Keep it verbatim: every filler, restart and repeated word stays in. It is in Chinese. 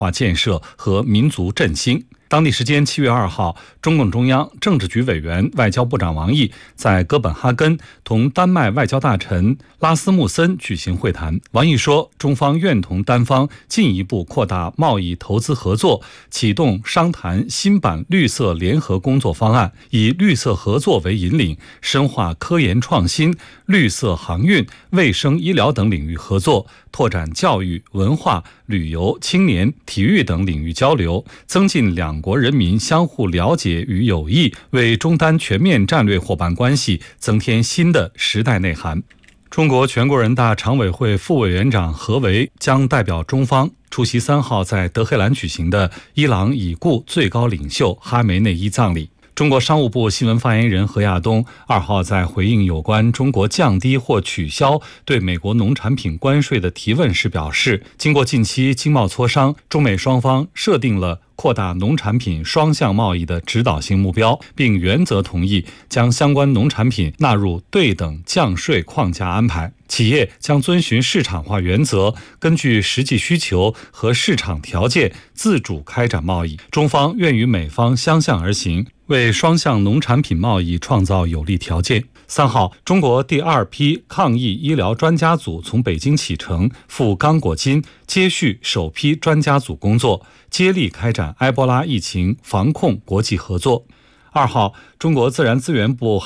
化建设和民族振兴。当地时间七月二号，中共中央政治局委员、外交部长王毅在哥本哈根同丹麦外交大臣拉斯穆森举行会谈。王毅说，中方愿同丹方进一步扩大贸易投资合作，启动商谈新版绿色联合工作方案，以绿色合作为引领，深化科研创新、绿色航运、卫生医疗等领域合作，拓展教育、文化、旅游、青年、体育等领域交流，增进两国人民相互了解与友谊，为中丹全面战略伙伴关系增添新的时代内涵。中国全国人大常委会副委员长何为将代表中方出席三号在德黑兰举行的伊朗已故最高领袖哈梅内伊葬礼。中国商务部新闻发言人何亚东二号在回应有关中国降低或取消对美国农产品关税的提问时表示，经过近期经贸磋商，中美双方设定了扩大农产品双向贸易的指导性目标，并原则同意将相关农产品纳入对等降税框架安排。企业将遵循市场化原则，根据实际需求和市场条件自主开展贸易。中方愿与美方相向而行，为双向农产品贸易创造有利条件。三号，中国第二批抗疫医疗专家组从北京启程赴刚果金，接续首批专家组工作，接力开展埃博拉疫情防控国际合作。二号，中国自然资源部